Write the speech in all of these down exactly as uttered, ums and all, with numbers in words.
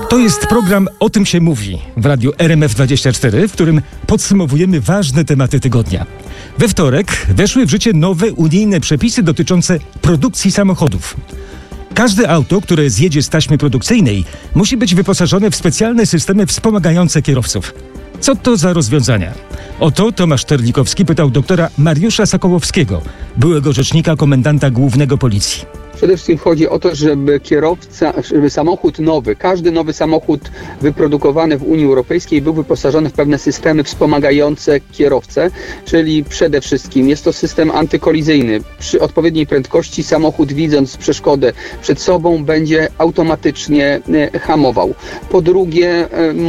To jest program O tym się mówi w radiu R M F dwadzieścia cztery, w którym podsumowujemy ważne tematy tygodnia. We wtorek weszły w życie nowe unijne przepisy dotyczące produkcji samochodów. Każde auto, które zjedzie z taśmy produkcyjnej, musi być wyposażone w specjalne systemy wspomagające kierowców. Co to za rozwiązania? O to Tomasz Terlikowski pytał doktora Mariusza Sokołowskiego, byłego rzecznika komendanta głównego Policji. Przede wszystkim chodzi o to, żeby kierowca, żeby samochód nowy, każdy nowy samochód wyprodukowany w Unii Europejskiej był wyposażony w pewne systemy wspomagające kierowcę, czyli przede wszystkim jest to system antykolizyjny. Przy odpowiedniej prędkości samochód, widząc przeszkodę przed sobą, będzie automatycznie hamował. Po drugie,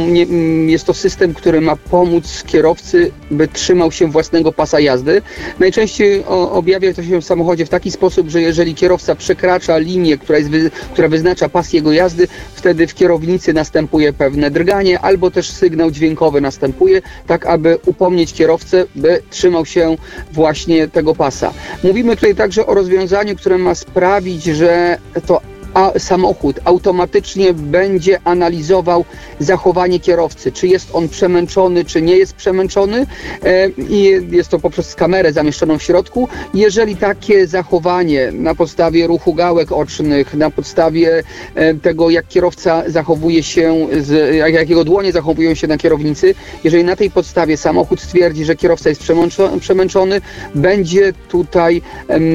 jest to system, który ma pomóc kierowcy, by trzymał się własnego pasa jazdy. Najczęściej objawia to się w samochodzie w taki sposób, że jeżeli kierowca przekracza linię, która, jest wy, która wyznacza pas jego jazdy, wtedy w kierownicy następuje pewne drganie albo też sygnał dźwiękowy następuje, tak aby upomnieć kierowcę, by trzymał się właśnie tego pasa. Mówimy tutaj także o rozwiązaniu, które ma sprawić, że to a samochód automatycznie będzie analizował zachowanie kierowcy, czy jest on przemęczony, czy nie jest przemęczony, e, i jest to poprzez kamerę zamieszczoną w środku. Jeżeli takie zachowanie na podstawie ruchu gałek ocznych, na podstawie e, tego, jak kierowca zachowuje się, z, jak, jak jego dłonie zachowują się na kierownicy, jeżeli na tej podstawie samochód stwierdzi, że kierowca jest przemęczony, przemęczony będzie tutaj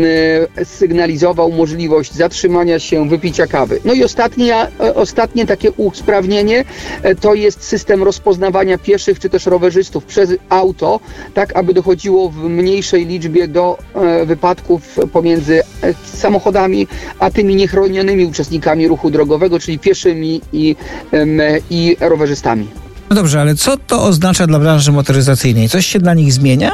e, sygnalizował możliwość zatrzymania się, wypicia kawy. No i ostatnie, ostatnie takie usprawnienie to jest system rozpoznawania pieszych czy też rowerzystów przez auto, tak aby dochodziło w mniejszej liczbie do e, wypadków pomiędzy samochodami a tymi niechronionymi uczestnikami ruchu drogowego, czyli pieszymi i, e, i rowerzystami. No dobrze, ale co to oznacza dla branży motoryzacyjnej? Coś się dla nich zmienia?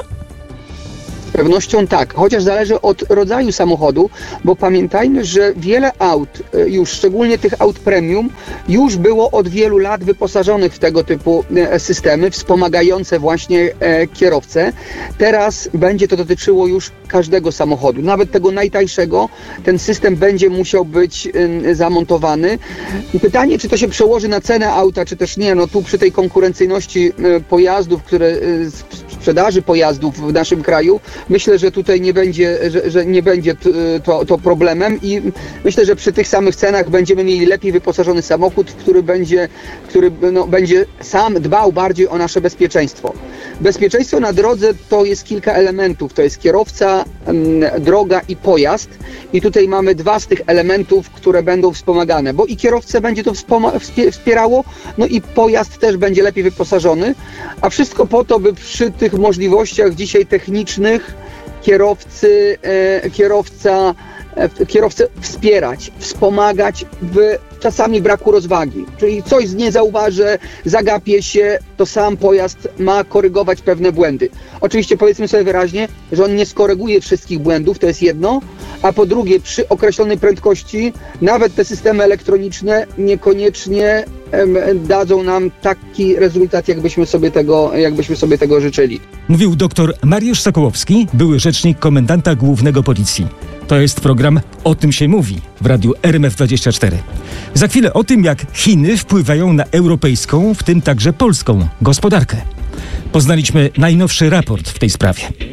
Z pewnością tak, chociaż zależy od rodzaju samochodu, bo pamiętajmy, że wiele aut, już szczególnie tych aut premium, już było od wielu lat wyposażonych w tego typu systemy wspomagające właśnie kierowcę. Teraz będzie to dotyczyło już każdego samochodu, nawet tego najtańszego, ten system będzie musiał być zamontowany. Pytanie, czy to się przełoży na cenę auta, czy też nie, no tu przy tej konkurencyjności pojazdów, które sprzedaży pojazdów w naszym kraju, myślę, że tutaj nie będzie, że, że nie będzie to, to problemem i myślę, że przy tych samych cenach będziemy mieli lepiej wyposażony samochód, który będzie, który no, będzie sam dbał bardziej o nasze bezpieczeństwo. Bezpieczeństwo na drodze to jest kilka elementów. To jest kierowca, droga i pojazd. I tutaj mamy dwa z tych elementów, które będą wspomagane, bo i kierowcę będzie to wspoma- wspierało, no i pojazd też będzie lepiej wyposażony, a wszystko po to, by przy tych możliwościach dzisiaj technicznych kierowcy, e, kierowca, e, kierowcę wspierać, wspomagać w czasami braku rozwagi. Czyli coś nie zauważy, zagapie się, to sam pojazd ma korygować pewne błędy. Oczywiście powiedzmy sobie wyraźnie, że on nie skoryguje wszystkich błędów, to jest jedno, a po drugie przy określonej prędkości nawet te systemy elektroniczne niekoniecznie em, dadzą nam taki rezultat, jakbyśmy sobie tego, jakbyśmy sobie tego życzyli. Mówił dr Mariusz Sokołowski, były rzecznik komendanta głównego Policji. To jest program O tym się mówi w radiu R M F dwadzieścia cztery. Za chwilę o tym, jak Chiny wpływają na europejską, w tym także polską gospodarkę. Poznaliśmy najnowszy raport w tej sprawie.